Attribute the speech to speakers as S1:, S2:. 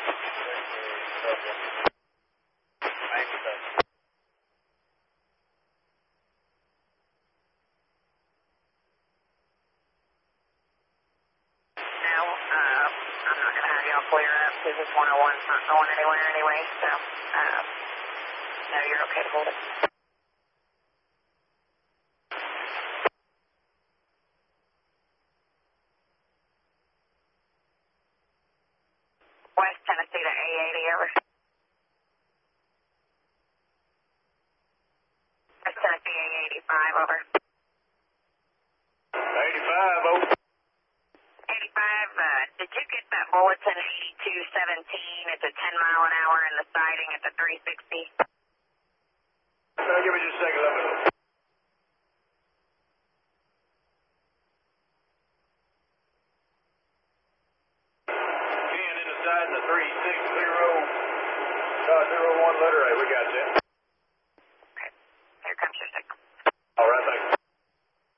S1: I'm not going to have y'all clear up because this 101's not going anywhere anyway, so, no, you're okay to hold it. West Tennessee to A80, over. West Tennessee A85, over.
S2: 85, over.
S1: 85, did you get that bulletin 8217? It's a 10-mile-an-hour in the siding at the 360.
S2: Give me just a second, let me look. In the side in the 360, 01 letter A, we got